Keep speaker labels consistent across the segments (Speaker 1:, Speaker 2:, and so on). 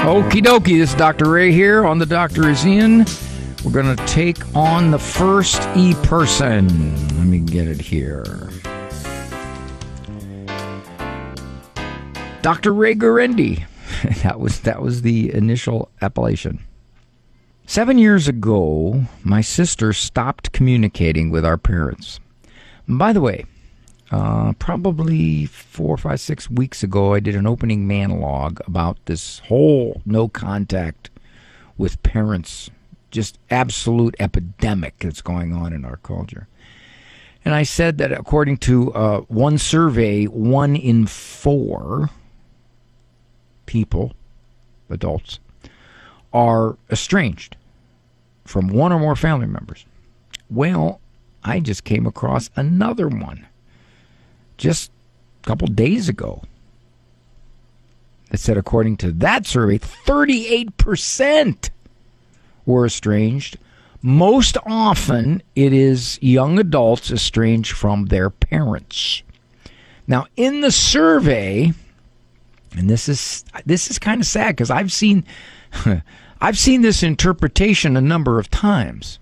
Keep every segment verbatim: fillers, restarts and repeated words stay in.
Speaker 1: Okie dokie, this is Doctor Ray here on The Doctor Is In. We're going to take on the first e-person. Let me get it here. Doctor Ray Guarendi. That was, that was the initial appellation. Seven years ago, my sister stopped communicating with our parents. And by the way, uh, probably four, five, six weeks ago, I did an opening monologue about this whole no contact with parents, just absolute epidemic that's going on in our culture. And I said that according to uh, one survey, one in four people, adults, are estranged from one or more family members. Well, I just came across another one just a couple days ago that said, according to that survey, thirty-eight percent were estranged. Most often, it is young adults estranged from their parents. Now, in the survey, and this is this is kind of sad because I've seen I've seen this interpretation a number of times.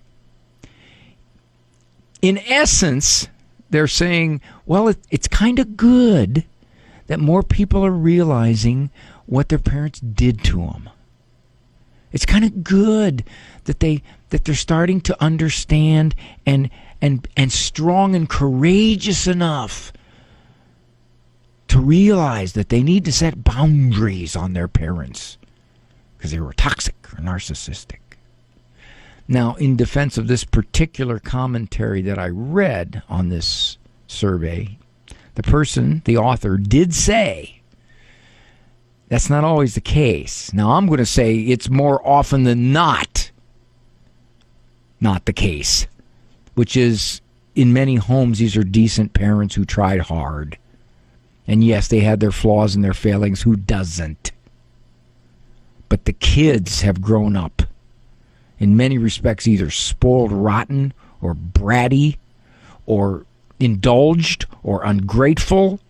Speaker 1: In essence, they're saying, well, it, it's kind of good that more people are realizing what their parents did to them. It's kind of good that they that they're starting to understand and and and strong and courageous enough to realize that they need to set boundaries on their parents because they were toxic or narcissistic. Now, in defense of this particular commentary that I read on this survey, the person, the author, did say that's not always the case. Now, I'm going to say it's more often than not not the case, which is in many homes, these are decent parents who tried hard. And yes, they had their flaws and their failings. Who doesn't? But the kids have grown up, in many respects, either spoiled rotten or bratty or indulged or ungrateful